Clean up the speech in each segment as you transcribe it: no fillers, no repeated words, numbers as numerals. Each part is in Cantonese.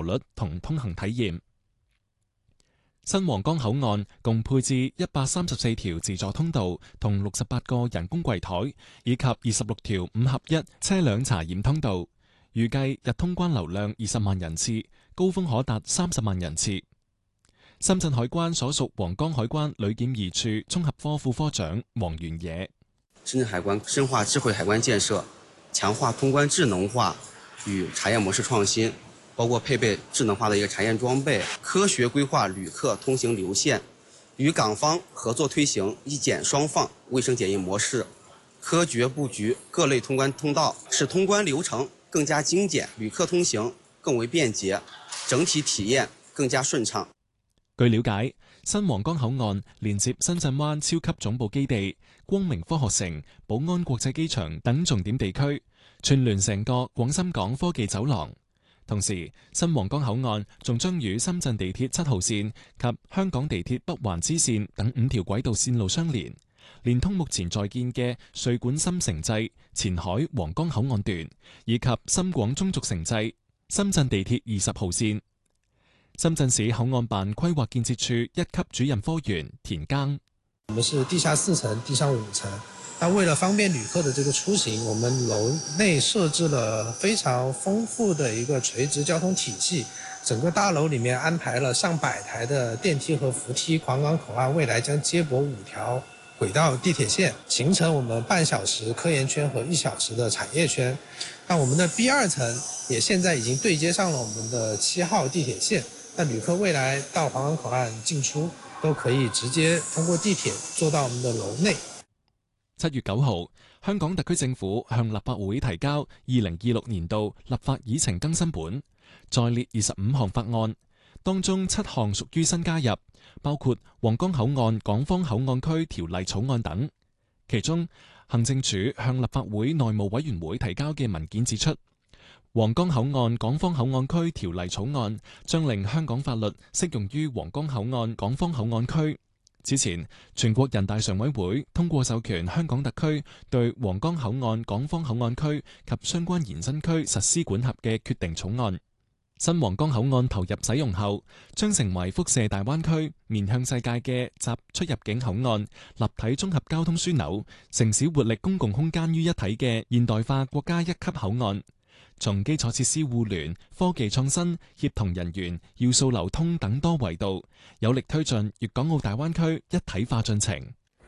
率同通行體驗。新皇崗口岸共配置134條自助通道同68個人工櫃台，以及26條5合1車輛查驗通道，預計日通關流量20萬人次，高峰可達30萬人次。深圳海關所屬皇崗海關旅檢2處綜合科副科長黃元野： 深圳海關深化智慧海關建設，強化通關智能化與查驗模式創新，包括配備智能化的一個查驗裝備，科學規劃旅客通行流線，與港方合作推行一檢雙放衛生檢疫模式，科學布局各類通關通道，使通關流程更加精簡，旅客通行更為便捷，整體體驗更加順暢。 據了解，新皇崗口岸連接深圳灣超級總部基地、光明科學城、寶安國際機場等重點地區，串聯成個廣深港科技走廊。同時，新皇崗口岸仲將與深圳地鐵7號線及香港地鐵北環支線等5條軌道線路相連，連通目前在建嘅穗莞深城際、前海皇崗口岸段，以及深廣中軸城際、深圳地鐵20號線。深圳市口岸辦規劃建設處1級主任科員田耕： 我們是地下4層、地上5層。那為了方便旅客的這個出行，我們樓內設置了非常豐富的一個垂直交通體系。整個大樓裡面安排了上百台的電梯和扶梯。皇崗口岸未來將接駁5條軌道地鐵線，形成我們半小時科研圈和1小時的產業圈。那我們的 B2 層也現在已經對接上了我們的7號地鐵線。那旅客未來到皇崗口岸進出都可以直接通過地鐵坐到我們的樓內。 7月9號，香港特區政府向立法會提交2026年度立法議程更新本，再列25項法案，當中7項屬於新加入，包括皇崗口岸港方口岸區條例草案等。其中，行政署向立法會內務委員會提交嘅文件指出，皇崗口岸港方口岸區條例草案將令香港法律適用於皇崗口岸港方口岸區。此前，全國人大常委會通過授權香港特區對皇崗口岸港方口岸區及相關延伸區實施管轄嘅決定草案。新皇崗口岸投入使用後，將成為輻射大灣區、面向世界嘅集出入境口岸、立體綜合交通樞紐、城市活力公共空間於一體嘅現代化國家1級口岸。從基礎設施互聯、科技創新、協同人員、要素流通等多維度，有力推進粵港澳大灣區一體化進程。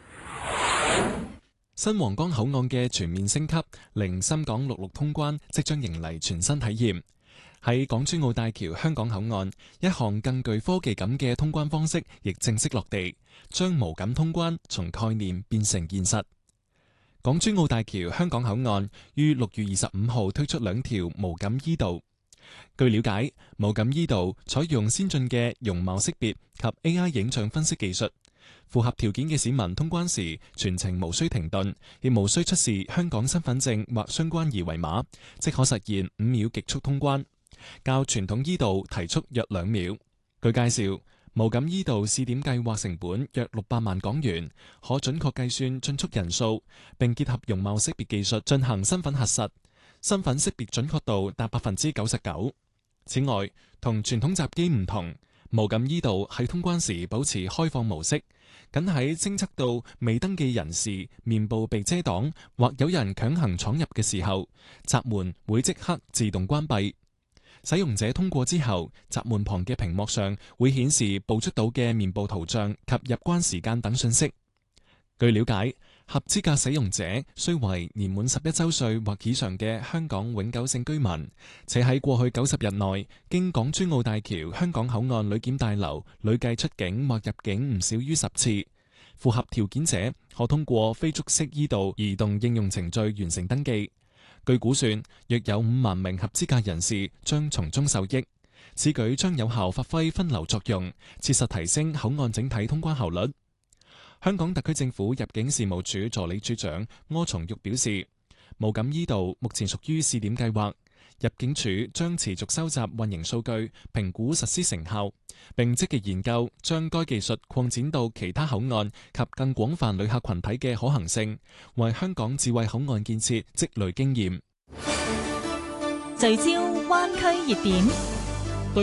新皇崗口岸嘅全面升級，令深港陸路通關即將迎嚟全新體驗。喺港珠澳大橋香港口岸，一項更具科技感嘅通關方式亦正式落地，將無感通關從概念變成現實。港珠澳大橋香港口岸於6月25號推出2條無感 E 道。據了解，無感 E 道採用先進嘅容貌識別及 AI 影像分析技術，符合條件嘅市民通關時全程無需停頓，亦無需出示香港身份證或相關二維碼，即可實現5秒極速通關，較傳統 E 道提速約2秒。據介紹，無感 E 道試點計劃成本約600萬港元，可準確計算進出人數，並結合容貌識別技術進行身份核實，身份識別準確度達99%。此外，同傳統閘機唔同，無感 E 道喺通關時保持開放模式，僅喺偵測到未登記人士面部被遮擋或有人強行闖入嘅時候，閘門會即刻自動關閉。使用者通過之後，閘門旁嘅屏幕上會顯示捕捉到嘅面部圖像及入關時間等信息。據了解，合資格使用者須為年滿11周歲或以上嘅香港永久性居民，且喺過去90日內經港珠澳大橋香港口岸旅檢大樓累計出境或入境唔少於10次。符合條件者可通過非觸式 E 道移動應用程序完成登記。據估算，約有5萬名合資格人士將從中受益。此舉將有效發揮分流作用，切實提升口岸整體通關效率。香港特區政府入境事務處助理處長柯松玉表示，無感 E 道目前屬於試點計劃，入境處將持續收集運營數據，評估實施成效，並積極研究將該技術擴展到其他口岸及更廣泛旅客群體嘅可行性，為香港智慧口岸建設積累經驗。 聚焦灣區熱點。